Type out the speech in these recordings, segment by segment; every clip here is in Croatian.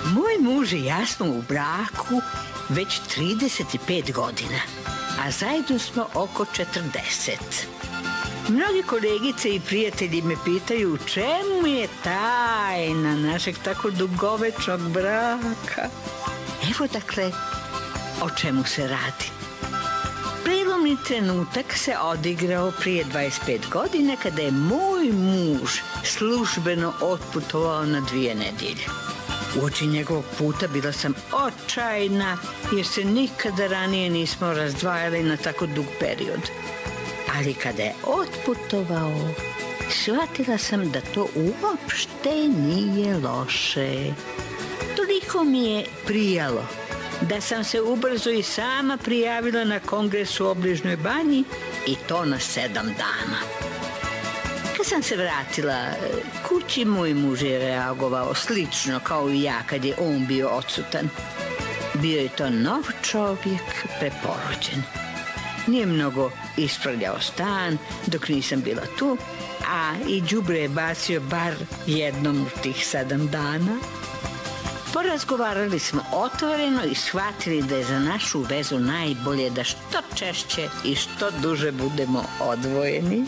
Moj muž i ja smo u braku već 35 godina, a zajedno smo oko 40. Mnogi kolegice i prijatelji me pitaju u čemu je tajna našeg tako dugovečnog braka. Evo dakle o čemu se radi. Prelomni trenutak se odigrao prije 25 godina kada je moj muž službeno otputovao na 2 nedjelje. Uoči njegovog puta bila sam očajna jer se nikada ranije nismo razdvajali na tako dug period. Ali kada je otputovao, shvatila sam da to uopšte nije loše. Toliko mi je prijalo da sam se ubrzo i sama prijavila na kongres u obližnjoj banji i to na 7 dana. Kad sam se vratila kući, moj muž je reagovao slično kao i ja kad je on bio odsutan. Bio je to nov čovjek, preporođen. Nije mnogo ispravljao stan dok nisam bila tu, a i đubre je bacio bar jednom u tih 7 dana. Porazgovarali smo otvoreno i shvatili da je za našu vezu najbolje da što češće i što duže budemo odvojeni.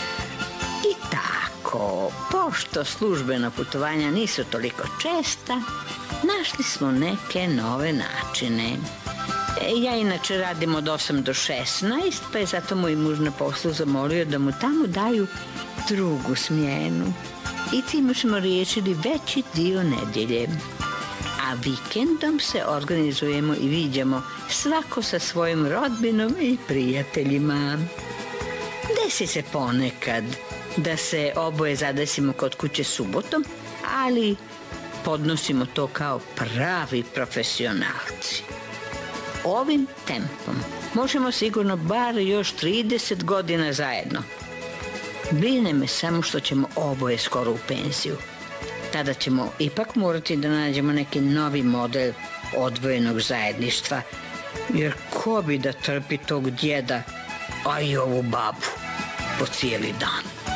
I tako, pošto službena putovanja nisu toliko česta, našli smo neke nove načine. Ja inače radim od 8 do 16, pa je zato moj muž na poslu zamolio da mu tamo daju drugu smjenu. I time smo riješili veći dio nedjelje. A vikendom se organizujemo i viđamo svako sa svojim rodbinom i prijateljima. Desi se ponekad da se oboje zadesimo kod kuće subotom, ali podnosimo to kao pravi profesionalci. Ovim tempom možemo sigurno bar još 30 godina zajedno. Brine me samo što ćemo oboje skoro u penziju. Tada ćemo ipak morati da nađemo neki novi model odvojenog zajedništva, jer ko bi da trpi tog djeda, a i ovu babu po cijeli dan.